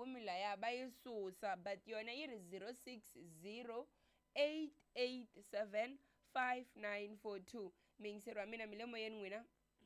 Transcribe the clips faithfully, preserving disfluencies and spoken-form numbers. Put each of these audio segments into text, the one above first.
volume laya va yi susa but yona yi ri zero six zero eight eight seven five nine four two. Mingiseri wa mina mi le moyeni n'wina?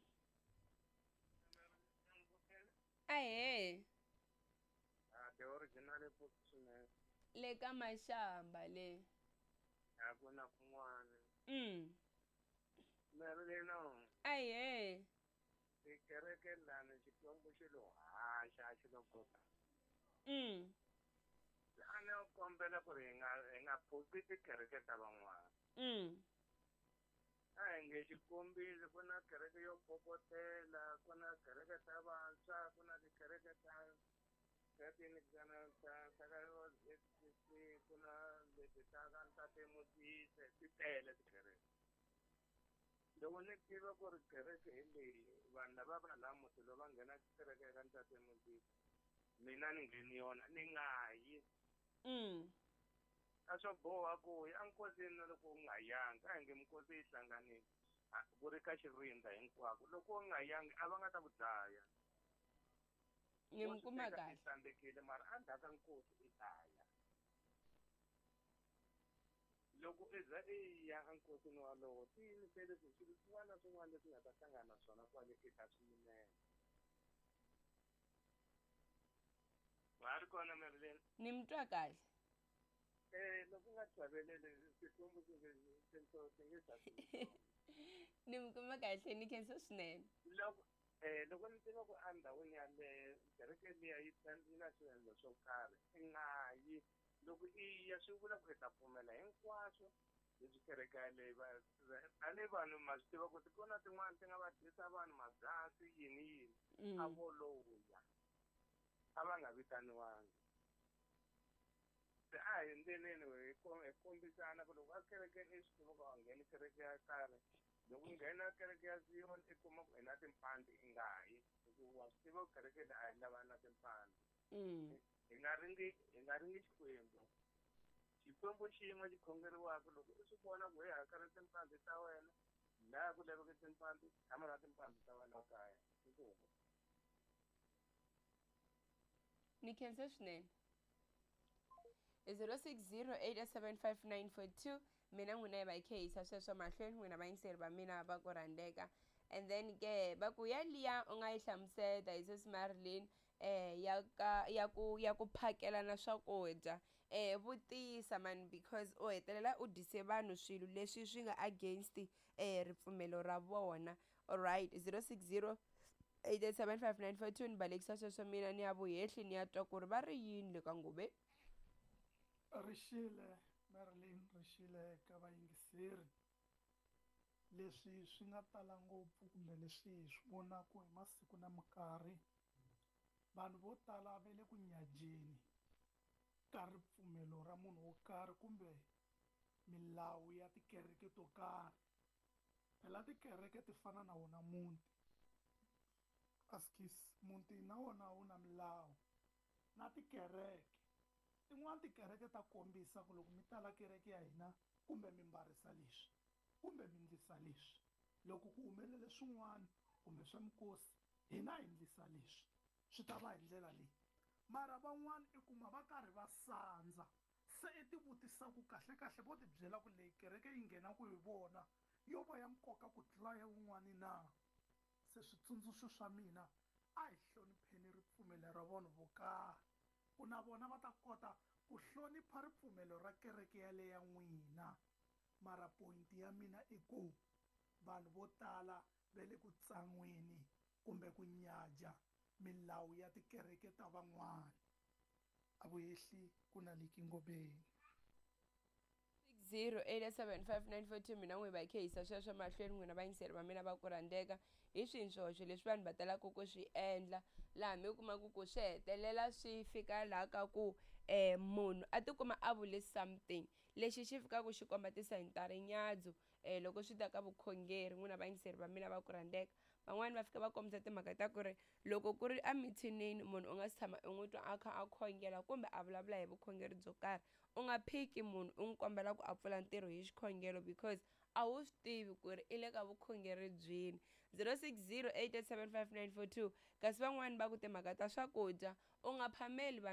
Ahe. Ah, the original book Le ka Mashamba le. a ku na kun'wana. Mm. Marilena. Ahe. Tikereke lani Xikwembu xi lo haxa xi lo koka. Mm. A ni kombela ku ri hi nga hi nga pfuki tikereke ta van'wana. Mm. A hi nge Xikwembile ku na kereke yo popotela, ku na kereke ta vantshwa, ku na tikereke ta ta tinixana ta ta ka ku na leti ta ka Ntate Modise, ti tele tikereke. Loko ni tiva ku ri kereke hi leyi vanhu lava va laha muti lowu va nghena kereke ka Ntate Modise, mina ni ngheni yona ni nga yi. Mm. A swo boha ku ya nkosini na loko u nga yangi, a hi nge minkosi yi hlanganile ku ri ka xirindza hinkwako. Loko u nga yangi a va nga ta ku dlaya. Ni mi kuma kahle. Tsandzekile mara a ndzhaku ka nkosi i ta ya. Loko i za i ya enkosini walowo ti yimisele ku swilo swin'wana na swin'wana leswi nga ta hlangana na swona kwale eka swiyimela. Va ri kona Marilena? Ni mi twa kahle. Eh, loko u nga chaveleli Xikwembu xi nge xi nge tsakisi. Ni mi kuma kahle ni khensa swinene. Loko eh loko ni tiva ku a ndhawini yaleyo kereke liya yi yi na swiendlo swo karhi, i nga yi. Loko i ya swi vula ku i ta pfumela hinkwaswo leswi kereke yaleyo va tanihi vanhu ma swi tiva ku ku na tin'wana ti nga va dyisa vanhu mabyasi yini yini. A vo loya a va nga vitaniwangi. Se a hi endleleni hi hi kombisana ku loko a kerekeni i swi tiva ku a ngheni kereke ya karhi. Loko nghena kereke ya Zion i kuma ku i na timpande i nga yi. Hikuva wa swi tiva ku kereke leyi a yi lava na timpande. Mm. Hi nga ringi hi nga ringi Xikwembu. Xikwembu xin'we xi khongeriwaka loko i swi vona ku hi hakela timpande ta wena, laha ku laveka timpande, tshama na timpande ta wena kaya. Inkomu. Ni khensa swinene. zero six zero eight seven five nine four two. Mina n'wina hi va hi khe hi yisa sweswo mahlweni n'wina vayingiseri va mina va ku rhandzeka. And then ke va ku yaliya u nga yi hlamuseta hi sesi Marilyn eh ya ka ya ku ya ku phakelana swakudya eh vutisa man because u hetelela u dyise vanhu swilo leswi swi nga against eh ripfumelo ra vona. Alright, zero six zero eight seven five nine four two ni balekisa sweswo mina ni ya vuhehli ni ya twa ku ri va ri yini le ka Ngube. Rixile Marilyn, rixile ka vayingiseri. Leswi swi nga tala ngopfu kumbe leswi hi swi vonaka hi masiku na minkarhi, vanhu vo tala va le ku nyajeni ka ripfumelo ra munhu wo karhi kumbe milawu ya tikereke to karhi. Phela tikereke ti fana na wona muti. Askis muti na wona wu na milawu na tikereke. Tin'wana tikereke ta kombisa ku loko mi tala kereke ya hina kumbe mi mbarisa leswi kumbe mi ndlisa leswi, loko ku humelele swin'wana kumbe swa mikosi hina hi ndlisa leswi, swi ta va hi ndlela leyi. Mara van'wana i kuma va karhi va sandza, se i ti vutisa ku kahle kahle vo ti byela ku leyi kereke yi nghenaka hi vona yo va ya nkoka ku tlula ya wun'wani na. Se switsundzuxo swa mina a hi hlonipheni ripfumelo ra vona vo karhi, ku na vona va ta kota ku hlonipha ripfumelo ra kereke yale ya n'wina. Mara pointi ya mina i ku vanhu vo tala va le ku tsan'weni kumbe ku nyaja milawu ya tikereke ta van'wana. A vuhehli ku na le Ngobeni. six zero eight seven five nine four two. Mina n'wi va hi khe hi yisa sweswo mahlweni n'wina vayingiseri va mina va ku rhandzeka. Hi swihi swihoxo leswi vanhu va talaka ku swi endla laha mi kumaka ku swi hetelela swi fika laha ka ku um munhu a tikuma a vule something lexi xi fikaka xi komba ti-sign ta rinyadzo um loko swi ta ka vukhongeri. N'wina vayingiseri va mina va ku rhandzeka, van'wani va fika va kombisa timhaka ta ku ri loko ku ri emithinini munhu u nga si tshama u n'wi twa a kha a khongela kumbe a vulavula hi vukhongeri byo karhi, u nga phiki munhu u n'wi kombela ku a pfula ntirho hi xikhongelo because a wu swi tivi ku ri i le ka vukhongeri byini. zero six zero eight seven five nine four two. Kasi van'wani va ku timhaka ta swakudya u nga phameli vanhu